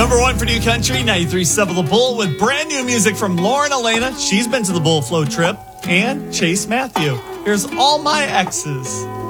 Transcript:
Number one for New Country, 93.7 The Bull, with brand new music from Lauren Elena. She's been to the Bull Flow trip. And Chase Matthew. Here's All My Exes.